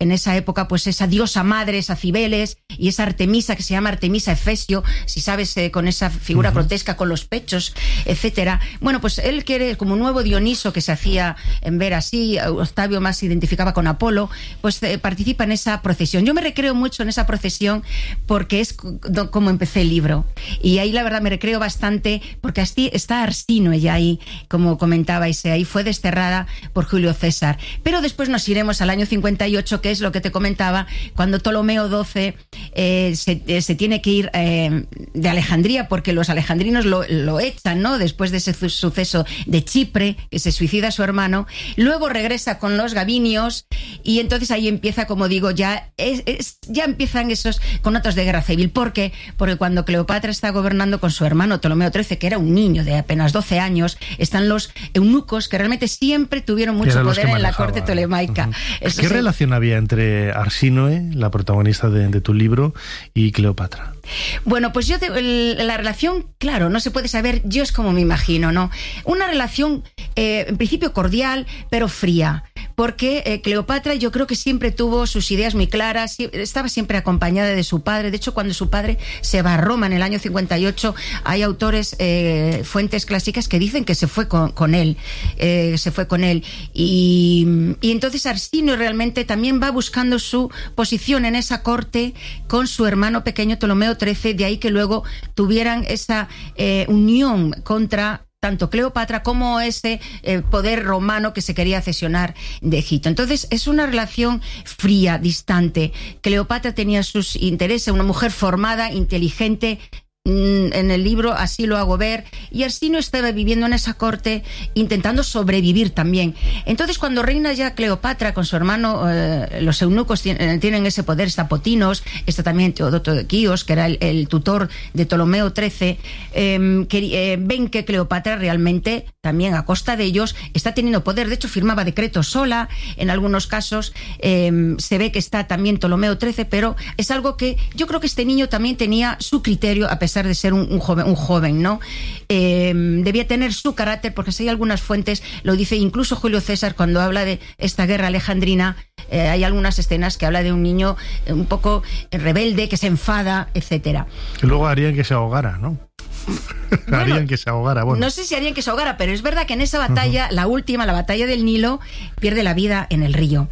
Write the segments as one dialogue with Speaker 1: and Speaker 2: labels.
Speaker 1: en esa época, pues esa diosa madre, esa Cibeles, y esa Artemisa, que se llama Artemisa Efesio, si sabes, con esa figura grotesca con los pechos, etcétera. Bueno, pues él quiere, como un nuevo Dioniso que se hacía en ver así, Octavio más se identificaba con Apolo, pues participa en esa procesión. Yo me recreo mucho en esa procesión porque es como empecé el libro. Y ahí la verdad me recreo bastante porque así está Arsínoe, ella ahí, como comentabais, ahí fue desterrada por Julio César. Pero después nos iremos al año 58, que es lo que te comentaba, cuando Ptolomeo XII se tiene que ir de Alejandría, porque los alejandrinos lo echan, ¿no? Después de ese suceso de Chipre, que se suicida su hermano. Luego regresa con los gabinios y entonces ahí empieza, como digo, ya empiezan esos conatos de guerra civil. ¿Por qué? Porque cuando Cleopatra está gobernando con su hermano Ptolomeo XIII, que era un niño de apenas 12 años, están los eunucos, que realmente siempre tuvieron mucho poder en la corte tolemaica.
Speaker 2: ¿Qué relación había entre Arsínoe, la protagonista de tu libro, y Cleopatra?
Speaker 1: Bueno, pues la relación, claro, no se puede saber, yo es como me imagino, ¿no? Una relación, en principio cordial, pero fría, porque Cleopatra yo creo que siempre tuvo sus ideas muy claras, estaba siempre acompañada de su padre. De hecho, cuando su padre se va a Roma en el año 58, hay autores, fuentes clásicas que dicen que se fue con él, y entonces Arsínoe realmente también va buscando su posición en esa corte con su hermano pequeño Ptolomeo XIII, de ahí que luego tuvieran esa unión contra tanto Cleopatra como ese poder romano que se quería cesionar de Egipto. Entonces es una relación fría, distante. Cleopatra tenía sus intereses, una mujer formada, inteligente. En el libro así lo hago ver, y Arsínoe estaba viviendo en esa corte intentando sobrevivir también. Entonces cuando reina ya Cleopatra con su hermano, los eunucos tienen ese poder, está Potinos, está también Teodoto de Quíos, que era el tutor de Ptolomeo XIII, ven que Cleopatra realmente también a costa de ellos está teniendo poder. De hecho firmaba decretos sola en algunos casos. Se ve que está también Ptolomeo XIII, pero es algo que yo creo que este niño también tenía su criterio, a pesar de ser un joven, ¿no? Debía tener su carácter, porque si hay algunas fuentes, lo dice incluso Julio César cuando habla de esta guerra alejandrina, hay algunas escenas que habla de un niño un poco rebelde, que se enfada, etcétera.
Speaker 2: Y luego harían que se ahogara, ¿no?
Speaker 1: Bueno,
Speaker 2: harían que se ahogara. Bueno.
Speaker 1: No sé si harían que se ahogara, pero es verdad que en esa batalla, la última, la batalla del Nilo, pierde la vida en el río.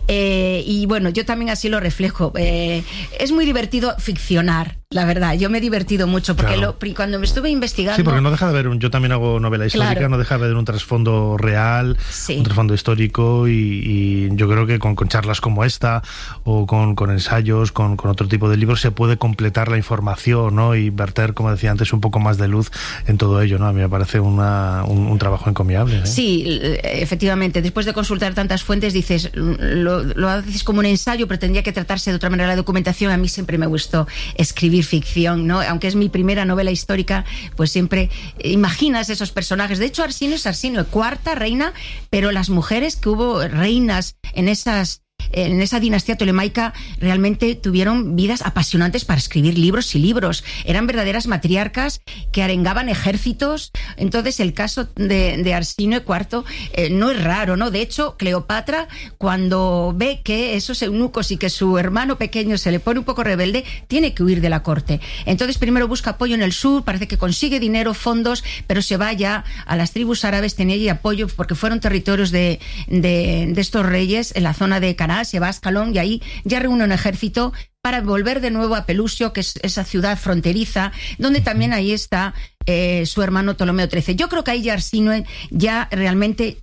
Speaker 1: Y bueno, yo también así lo reflejo. Es muy divertido ficcionar, la verdad. Yo me he divertido mucho, porque
Speaker 2: claro.
Speaker 1: Cuando me estuve investigando...
Speaker 2: Sí, porque no deja de haber yo también hago novela histórica, claro. No deja de haber un trasfondo real, sí. Un trasfondo histórico, y yo creo que con charlas como esta, o con ensayos, con otro tipo de libros, se puede completar la información, ¿no? Y verter, como decía antes, un poco más de luz en todo ello, ¿no? A mí me parece un trabajo encomiable, ¿eh?
Speaker 1: Sí, efectivamente. Después de consultar tantas fuentes, dices, lo haces como un ensayo, pero tendría que tratarse de otra manera la documentación. A mí siempre me gustó escribir ficción, ¿no? Aunque es mi primera novela histórica, pues siempre imaginas esos personajes. De hecho, Arsínoe es Arsínoe, cuarta reina, pero las mujeres que hubo reinas en esa dinastía tolemaica realmente tuvieron vidas apasionantes para escribir libros y libros. Eran verdaderas matriarcas que arengaban ejércitos. Entonces el caso de Arsínoe IV no es raro, ¿no? De hecho, Cleopatra, cuando ve que esos eunucos y que su hermano pequeño se le pone un poco rebelde, tiene que huir de la corte. Entonces primero busca apoyo en el sur, parece que consigue dinero, fondos, pero se va ya a las tribus árabes, tenía allí apoyo porque fueron territorios de estos reyes en la zona de Canaán. Se va a Ascalón y ahí ya reúne un ejército para volver de nuevo a Pelusio, que es esa ciudad fronteriza, donde también ahí está su hermano Ptolomeo XIII. Yo creo que ahí ya Arsínoe ya realmente,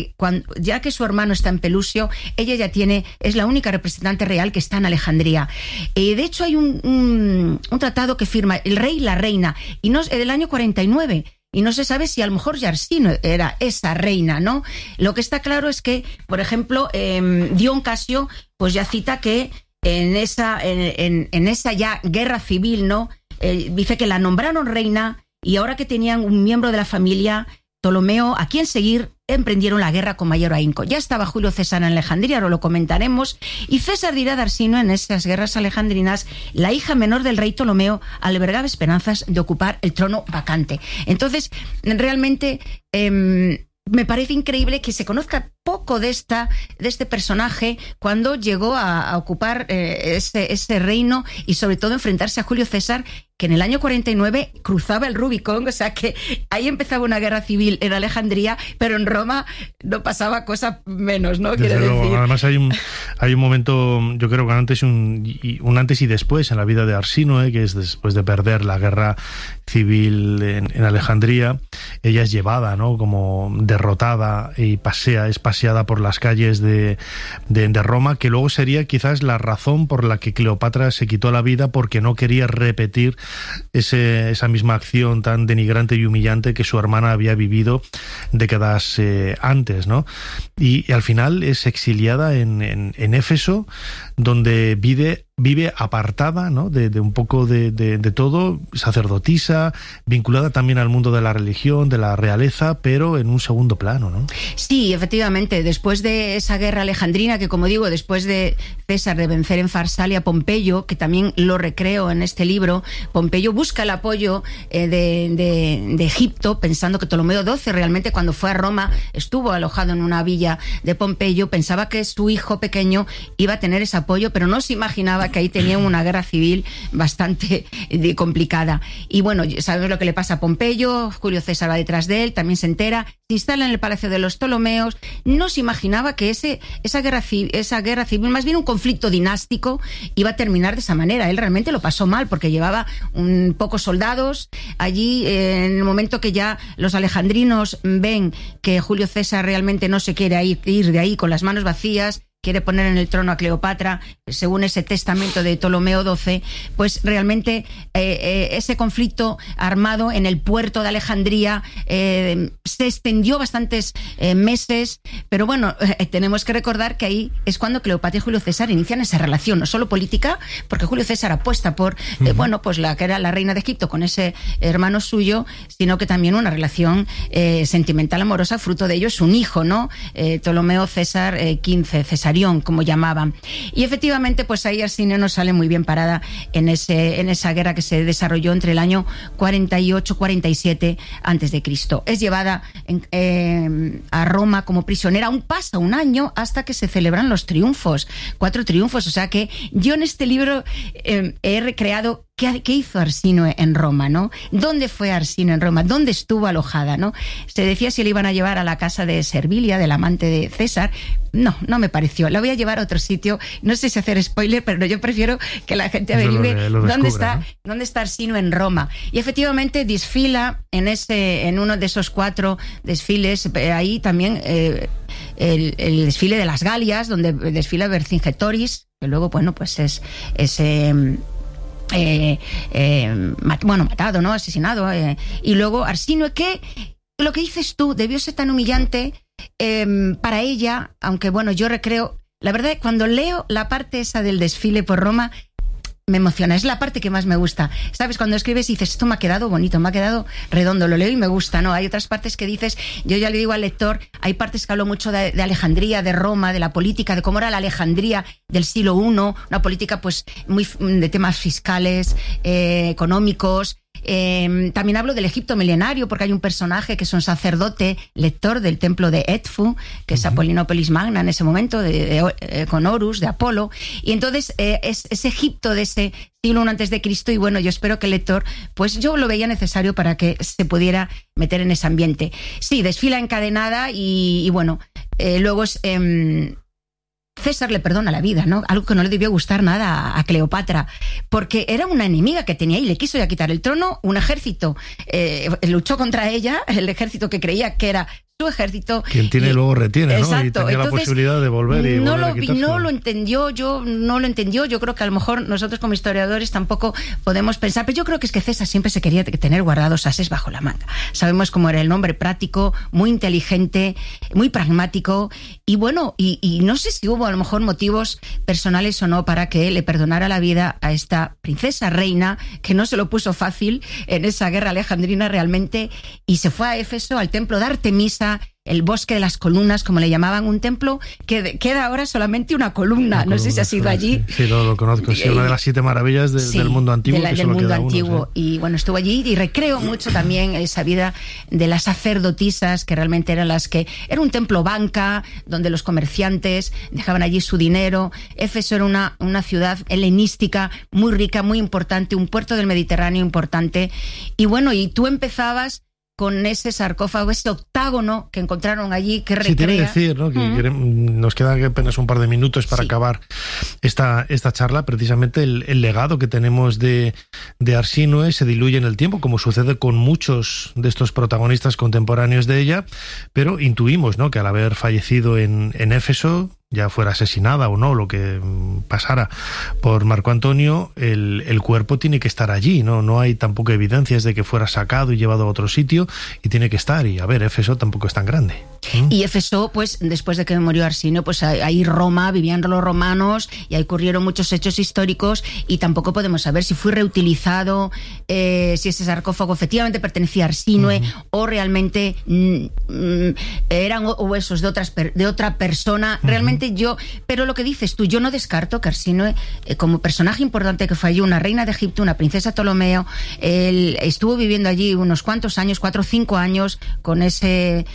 Speaker 1: ya que su hermano está en Pelusio, ella ya es la única representante real que está en Alejandría. De hecho hay un tratado que firma el rey y la reina, y del año 49, y no se sabe si a lo mejor Arsínoe era esa reina, ¿no? Lo que está claro es que, por ejemplo, Dion Casio pues ya cita que en esa ya guerra civil, ¿no? Dice que la nombraron reina, y ahora que tenían un miembro de la familia, Ptolomeo, a quien seguir, emprendieron la guerra con mayor ahínco. Ya estaba Julio César en Alejandría, ahora lo comentaremos, y César dirá de Arsínoe en esas guerras alejandrinas: la hija menor del rey Ptolomeo albergaba esperanzas de ocupar el trono vacante. Entonces, realmente me parece increíble que se conozca poco de este personaje cuando llegó a ocupar ese reino y sobre todo enfrentarse a Julio César, que en el año 49 cruzaba el Rubicón, o sea que ahí empezaba una guerra civil en Alejandría, pero en Roma no pasaba cosa menos, ¿no?
Speaker 2: Desde luego. Además hay un momento, yo creo que un antes y después en la vida de Arsínoe, que es después de perder la guerra civil en Alejandría. Ella es llevada, ¿no?, como derrotada y es paseada por las calles de Roma, que luego sería quizás la razón por la que Cleopatra se quitó la vida, porque no quería repetir esa misma acción tan denigrante y humillante que su hermana había vivido décadas antes, ¿no? Y al final es exiliada en Éfeso, donde vive apartada, ¿no?, de un poco de todo, sacerdotisa, vinculada también al mundo de la religión, de la realeza, pero en un segundo plano, ¿no?
Speaker 1: Sí, efectivamente, después de esa guerra alejandrina, que como digo, después de César de vencer en Farsalia a Pompeyo, que también lo recreo en este libro, Pompeyo busca el apoyo de Egipto, pensando que Ptolomeo XII realmente, cuando fue a Roma, estuvo alojado en una villa de Pompeyo, pensaba que su hijo pequeño iba a tener ese apoyo, pero no se imaginaba que ahí tenían una guerra civil bastante complicada. Y bueno, sabemos lo que le pasa a Pompeyo, Julio César va detrás de él, también se entera, se instala en el palacio de los Ptolomeos. No se imaginaba que esa guerra civil, más bien un conflicto dinástico, iba a terminar de esa manera. Él realmente lo pasó mal, porque llevaba pocos soldados allí. En el momento que ya los alejandrinos ven que Julio César realmente no se quiere ir de ahí con las manos vacías, quiere poner en el trono a Cleopatra, según ese testamento de Ptolomeo XII, pues realmente ese conflicto armado en el puerto de Alejandría se extendió bastantes meses, pero bueno, tenemos que recordar que ahí es cuando Cleopatra y Julio César inician esa relación, no solo política, porque Julio César apuesta por, pues la que era la reina de Egipto con ese hermano suyo, sino que también una relación sentimental, amorosa. Fruto de ello es un hijo, ¿no? Ptolomeo César XV, Cesarión, como llamaban. Y efectivamente, pues ahí Arsínoe no sale muy bien parada en esa guerra que se desarrolló entre el año 48-47 a.C. Es llevada a Roma como prisionera. Aún pasa un año hasta que se celebran los triunfos, 4 triunfos. O sea que yo en este libro he recreado ¿qué hizo Arsínoe en Roma, ¿no? ¿Dónde fue Arsínoe en Roma? ¿Dónde estuvo alojada, no? Se decía si le iban a llevar a la casa de Servilia, del amante de César. No me pareció. La voy a llevar a otro sitio. No sé si hacer spoiler, pero yo prefiero que la gente averigüe dónde está Arsínoe en Roma. Y efectivamente desfila en uno de esos 4 desfiles. Ahí también el desfile de las Galias, donde desfila Vercingetoris, que luego, bueno, pues es matado, ¿no? Asesinado. Y luego Arsínoe, que lo que dices tú debió ser tan humillante para ella, aunque bueno, yo recreo, la verdad, cuando leo la parte esa del desfile por Roma, me emociona, es la parte que más me gusta. ¿Sabes? Cuando escribes y dices, esto me ha quedado bonito, me ha quedado redondo, lo leo y me gusta, ¿no? Hay otras partes que dices, yo ya le digo al lector, hay partes que hablo mucho de Alejandría, de Roma, de la política, de cómo era la Alejandría del siglo I, una política pues muy de temas fiscales, económicos. También hablo del Egipto milenario, porque hay un personaje que es un sacerdote lector del templo de Edfu, que es Apolinópolis Magna en ese momento, con Horus, de Apolo, y entonces es Egipto de ese siglo I antes de Cristo. Y bueno, yo espero que el lector, pues yo lo veía necesario para que se pudiera meter en ese ambiente. Sí, desfila encadenada y bueno, luego es César le perdona la vida, ¿no? Algo que no le debió gustar nada a Cleopatra, porque era una enemiga que tenía y le quiso ya quitar el trono. Un ejército luchó contra ella, el ejército que creía que era su ejército.
Speaker 2: Quien tiene luego retiene, ¿no?
Speaker 1: Exacto.
Speaker 2: Y tenía la posibilidad de volver y
Speaker 1: no lo entendió. Yo creo que a lo mejor nosotros como historiadores tampoco podemos pensar, pero yo creo que es que César siempre se quería tener guardados ases bajo la manga. Sabemos cómo era el hombre, práctico, muy inteligente, muy pragmático, y bueno, y no sé si hubo a lo mejor motivos personales o no para que le perdonara la vida a esta princesa reina, que no se lo puso fácil en esa guerra alejandrina realmente, y se fue a Éfeso, al templo de Artemisa, inmensa, el bosque de las columnas, como le llamaban, un templo que queda ahora solamente una columna. No sé si has ido allí.
Speaker 2: Sí, lo conozco. Sí, una de las 7 maravillas del mundo antiguo.
Speaker 1: Del mundo antiguo. Y bueno, estuve allí y recreo mucho también esa vida de las sacerdotisas, que realmente eran las que... Era un templo banca, donde los comerciantes dejaban allí su dinero. Éfeso era una ciudad helenística muy rica, muy importante, un puerto del Mediterráneo importante. Y bueno, y tú empezabas con ese sarcófago, ese octágono que encontraron allí, que recrea...
Speaker 2: Sí, te iba a decir, ¿no? Que nos queda apenas un par de minutos para acabar esta charla. Precisamente el legado que tenemos de Arsínoe se diluye en el tiempo, como sucede con muchos de estos protagonistas contemporáneos de ella, pero intuimos, ¿no?, que al haber fallecido en Éfeso, ya fuera asesinada o no, lo que pasara por Marco Antonio, el cuerpo tiene que estar allí, no hay tampoco evidencias de que fuera sacado y llevado a otro sitio, y tiene que estar. Y a ver, Éfeso tampoco es tan grande.
Speaker 1: Y Éfeso, pues después de que murió Arsínoe, pues ahí Roma, vivían los romanos, y ahí ocurrieron muchos hechos históricos, y tampoco podemos saber si fue reutilizado, si ese sarcófago efectivamente pertenecía a Arsínoe, o realmente eran huesos de otra persona. Realmente pero lo que dices tú, yo no descarto que Arsínoe, como personaje importante que fue allí, una reina de Egipto, una princesa Ptolomeo, él estuvo viviendo allí unos cuantos años, 4 o 5 años, con ese,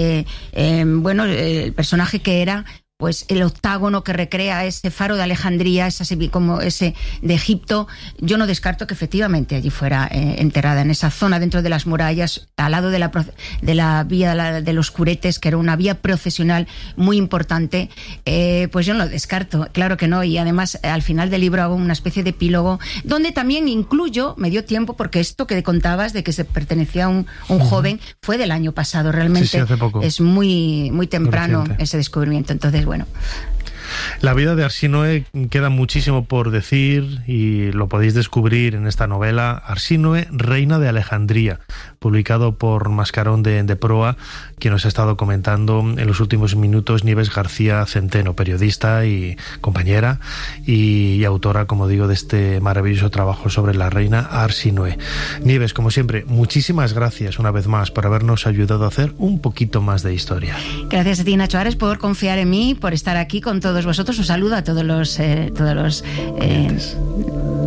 Speaker 1: el personaje que era, pues el octágono que recrea ese faro de Alejandría, como ese de Egipto. Yo no descarto que efectivamente allí fuera enterrada, en esa zona dentro de las murallas, al lado de la vía de los Curetes, que era una vía procesional muy importante. Pues yo no lo descarto, claro que no. Y además al final del libro hago una especie de epílogo donde también incluyo, me dio tiempo, porque esto que contabas de que se pertenecía a un joven fue del año pasado, realmente.
Speaker 2: Sí, hace poco.
Speaker 1: Es muy, muy temprano ese descubrimiento. Entonces, bueno.
Speaker 2: La vida de Arsínoe queda muchísimo por decir, y lo podéis descubrir en esta novela, Arsínoe, reina de Alejandría, publicado por Mascarón de Proa, quien nos ha estado comentando en los últimos minutos Nieves García Centeno, periodista y compañera y autora, como digo, de este maravilloso trabajo sobre la reina Arsínoe. Nieves, como siempre, muchísimas gracias una vez más por habernos ayudado a hacer un poquito más de historia.
Speaker 1: Gracias a ti, Nacho Ares, por confiar en mí, por estar aquí con todos vosotros. Un saludo a todos los